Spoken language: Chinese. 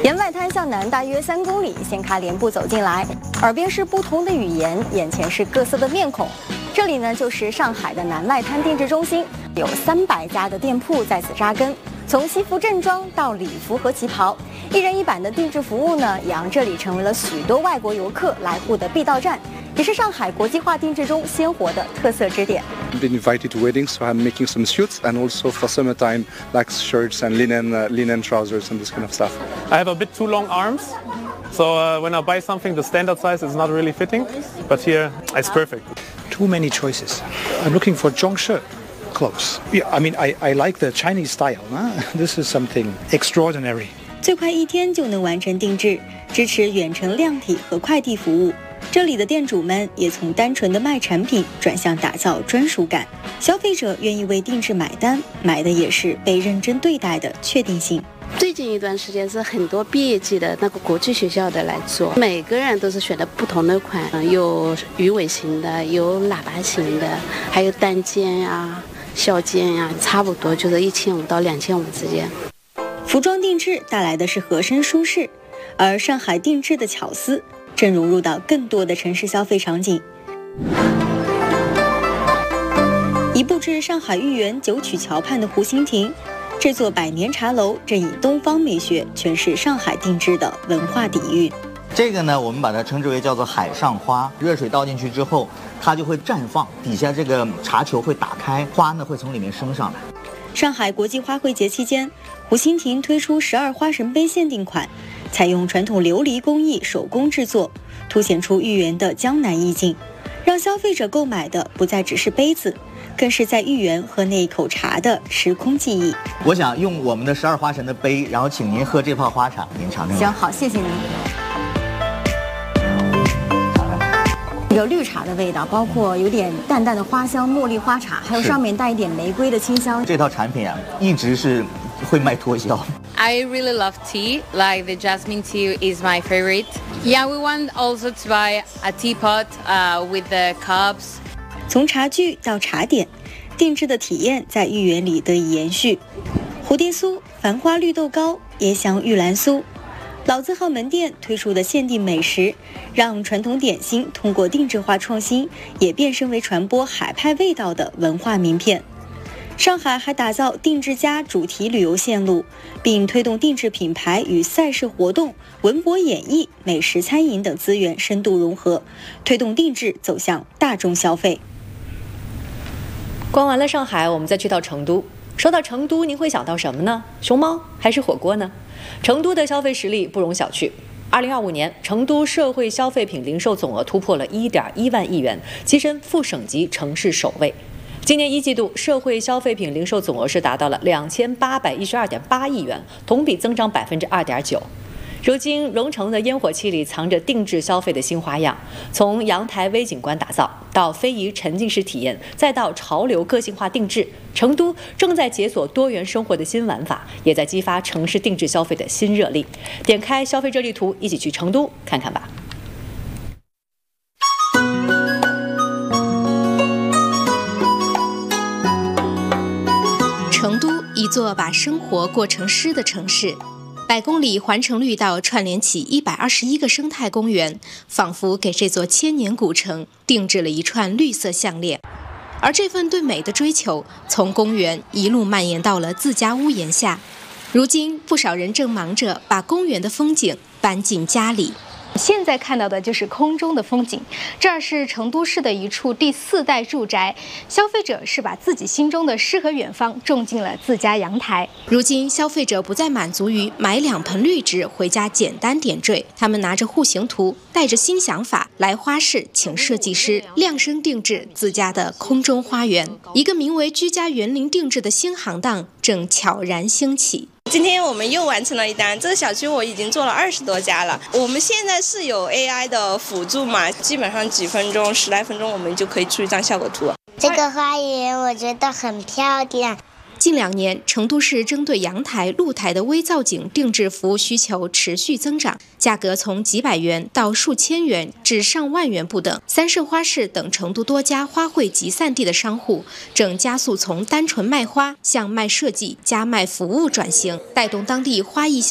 沿外滩向南大约3公里，掀开帘布走进来，耳边是不同的语言，眼前是各色的面孔。这里呢，就是上海的南外滩定制中心，有300家的店铺在此扎根，从西服正装到礼服和旗袍，一人一版的定制服务呢，也让这里成为了许多外国游客来沪的必到站，也是上海国际化定制中鲜活的特色支点。 Been invited to weddings, so I'm making some suits, and also for summertime, like shirts and linen trousers and this kind of stuff. I have a bit too long arms, so when I buy something, the standard size is not really fitting, but here it's perfect. Too many choices. I'm looking for zhongshe clothes. Yeah, I mean, I like the Chinese style. This is something extraordinary. 最快1天就能完成定制，支持远程量体和快递服务。这里的店主们也从单纯的卖产品转向打造专属感，消费者愿意为定制买单，买的也是被认真对待的确定性。 最近一段时间是很多毕业季的那个国际学校的来做，每个人都是选的不同的款，有鱼尾型的，有喇叭型的，还有单肩呀、小肩呀，差不多就是1500到2500之间。 服装定制带来的是合身舒适，而上海定制的巧思正融入到更多的城市消费场景。移步至上海豫园九曲桥畔的湖心亭，这座100年茶楼正以东方美学诠释上海定制的文化底蕴。 这个呢，我们把它称之为叫做海上花，热水倒进去之后，它就会绽放，底下这个茶球会打开，花呢会从里面升上来。 上海国际花卉节期间，湖心亭推出12花神杯限定款，采用传统琉璃工艺手工制作，凸显出豫园的江南意境，让消费者购买的不再只是杯子，更是在豫园喝那一口茶的时空记忆。 我想用我们的12花神的杯，然后请您喝这泡花茶，您尝尝。 行，好，谢谢您。有绿茶的味道，包括有点淡淡的花香、茉莉花茶，还有上面带一点玫瑰的清香。 这套产品啊，一直是会卖脱销。 I really love tea, like the jasmine tea is my favorite. Yeah, we want also to buy a teapot with the cups. 从茶具到茶点，定制的体验在豫园里得以延续。蝴蝶酥、繁花绿豆糕、椰香玉兰酥，老字号门店推出的限定美食，让传统点心通过定制化创新，也变身为传播海派味道的文化名片。上海还打造定制家主题旅游线路，并推动定制品牌与赛事活动、文博演艺、美食餐饮等资源深度融合，推动定制走向大众消费。 逛完了上海，我们再去到成都。说到成都，您会想到什么呢？熊猫还是火锅呢？成都的消费实力不容小觑。2025年，成都社会消费品零售总额突破了1.1万亿元，跻身副省级城市首位。今年1季度，社会消费品零售总额是达到了2812.8亿元，同比增长2.9%。如今，蓉城的烟火气里藏着定制消费的新花样，从阳台微景观打造到非遗沉浸式体验，再到潮流个性化定制，成都正在解锁多元生活的新玩法，也在激发城市定制消费的新热力。点开消费热力图，一起去成都看看吧。 成都，一座把生活过成诗的城市。100公里环城绿道串联起121个生态公园，仿佛给这座千年古城定制了一串绿色项链。而这份对美的追求，从公园一路蔓延到了自家屋檐下。如今，不少人正忙着把公园的风景搬进家里。 现在看到的就是空中的风景，这儿是成都市的一处第4代住宅，消费者是把自己心中的诗和远方种进了自家阳台。 如今，消费者不再满足于买2盆绿植回家简单点缀，他们拿着户型图，带着新想法来花市请设计师量身定制自家的空中花园。一个名为居家园林定制的新行当正悄然兴起。 今天我们又完成了一单，这个小区我已经做了20多家了。我们现在是有 AI 的辅助嘛，基本上几分钟、10来分钟我们就可以出一张效果图了。 这个花园我觉得很漂亮。 近2年，成都市针对阳台、露台的微造景定制服务需求持续增长，价格从几百元到数千元至上万元不等。三圣花市等成都多家花卉集散地的商户正加速从单纯卖花向卖设计加卖服务转型，带动当地花艺